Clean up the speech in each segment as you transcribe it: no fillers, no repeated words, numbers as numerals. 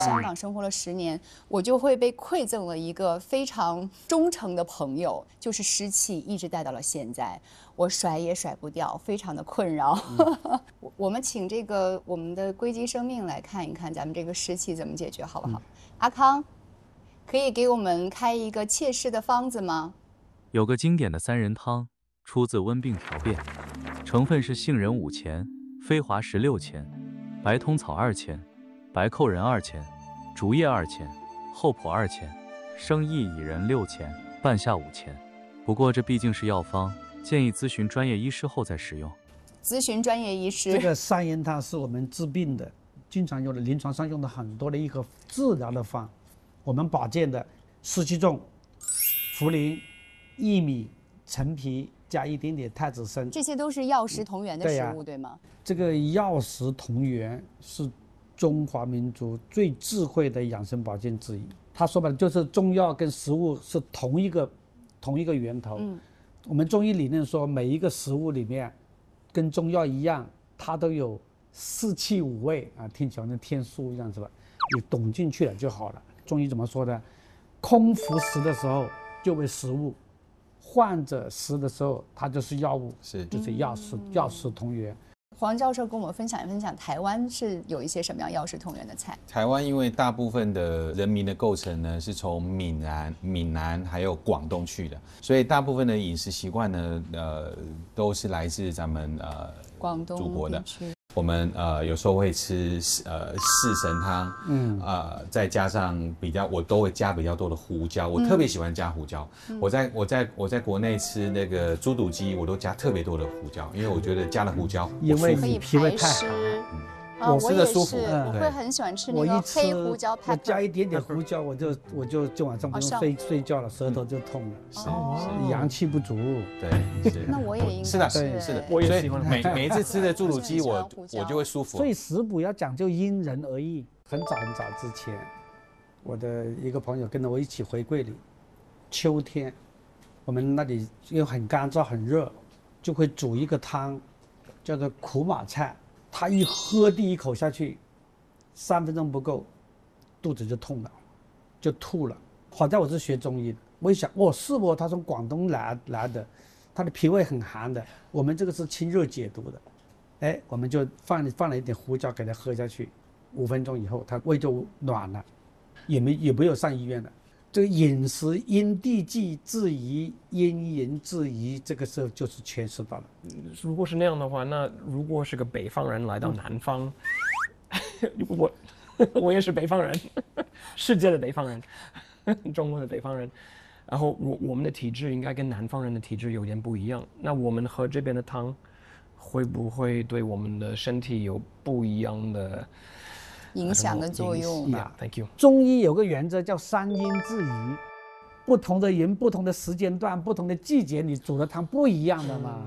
香港生活了10年，我就会被馈赠了一个非常忠诚的朋友，就是湿气，一直带到了现在，我甩也甩不掉，非常的困扰。我们请我们的硅基生命来看一看咱们这个湿气怎么解决，好不好？阿康，可以给我们开一个祛湿的方子吗？ 有个经典的3仁汤，出自《温病调变》，成分是杏仁5钱，飞华石6钱，白通草2钱，白蔻仁2钱，竹叶2钱，厚朴2钱，生薏苡仁6钱，半夏5钱。不过这毕竟是药方，建议咨询专业医师后再使用。 咨询专业医师。 这个3仁汤是我们治病的，经常用的，临床上用的很多的一个治疗的方。我们保健的湿气重，茯苓、薏米、陈皮加一点点太子参， 这些都是药食同源的食物，对吗？ 这个药食同源是中华民族最智慧的养生保健之一。他说白了就是中药跟食物是同一个源头。我们中医理论说每一个食物里面跟中药一样，它都有4气5味啊，听起来像天书一样，是吧？你懂进去了就好了。中医怎么说的？空腹食的时候就为食物，患者食的时候它就是药物，就是药食同源。 黄教授跟我们分享一分享，台湾是有一些什么样药食同源的菜？ 台湾因为大部分的人民的构成呢是从闽南还有广东去的，所以大部分的饮食习惯呢，都是来自咱们广东祖国的。我们有时候会吃四神汤，再加上我都会加比较多的胡椒，我特别喜欢加胡椒。我在国内吃那个猪肚鸡，我都加特别多的胡椒，因为我觉得加了胡椒， 因为可以脾胃太湿。 我吃的舒服， 我会很喜欢吃那个黑胡椒 pepper， 我加一点点胡椒，我就晚上不用睡觉了，舌头就痛了，阳气不足。 对， 那我也应该是的， 我也喜欢。 每一次吃的猪肚鸡，我就会舒服。 所以食补要讲究因人而异。很早之前，我的一个朋友跟着我一起回桂林，秋天，我们那里因为很干燥很热，就会煮一个汤，叫做苦马菜。他一喝第一口下去，3分钟不够，肚子就痛了，就吐了。好在我是学中医的，我一想，是不？他从广东来的，他的脾胃很寒的，我们这个是清热解毒的，我们就放了一点胡椒给他喝下去，5分钟以后他胃就暖了，也没有上医院了。这个饮食因地制宜，因人制宜，这个时候就是全知道了。 如果是那样的话，那如果是个北方人来到南方，我也是北方人，世界的北方人，中国的北方人，然后我们的体质应该跟南方人的体质有点不一样。那我们喝这边的汤，会不会对我们的身体有不一样的影响跟作用 ？Thank you。 中医有个原则叫3因制宜，不同的人、不同的时间段、不同的季节，你煮的汤不一样的嘛。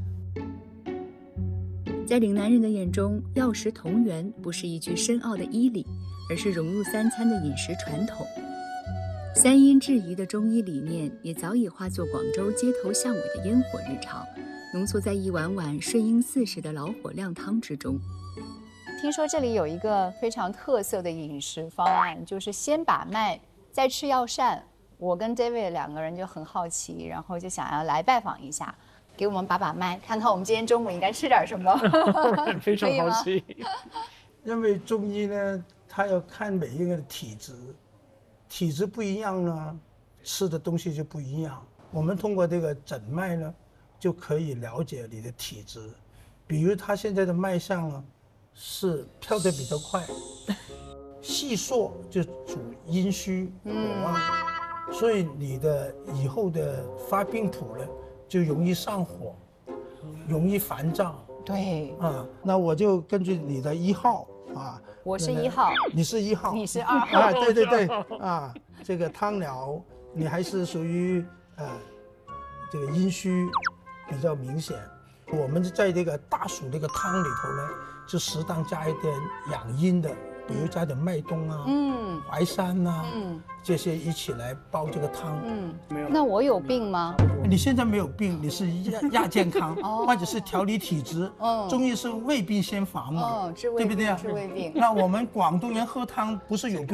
在岭南人的眼中，药食同源不是一句深奥的医理，而是融入3餐的饮食传统。3因制宜的中医理念也早已化作广州街头巷尾的烟火日常，浓缩在一碗碗顺应四时的老火靓汤之中。 听说这里有一个非常特色的饮食方案，就是先把脉，再吃药膳。我跟 David 2个人就很好奇，然后就想要来拜访一下，给我们把脉，看看我们今天中午应该吃点什么。 非常好奇。 因为中医呢，它要看每一个人的体质，体质不一样呢，吃的东西就不一样。我们通过这个诊脉呢，就可以了解你的体质。比如他现在的脉象呢，是跳得比较快，细数就主阴虚火旺，所以你的以后的发病谱呢，就容易上火，容易烦躁。 对那我就根据你的1号我是1号， 你是1号， 你是2号， 对这个汤疗你还是属于这个阴虚比较明显。我们在这个大暑这个汤里头呢，就适当加一点养阴的比如加点麦冬啊、淮山呐，这些一起来煲这个汤。 那我有病吗？ 你现在没有病，你是亚健康，或者是调理体质。中医是未病先防嘛， 治胃病， 对不对啊？ 治胃病。 那我们广东人喝汤不是有病。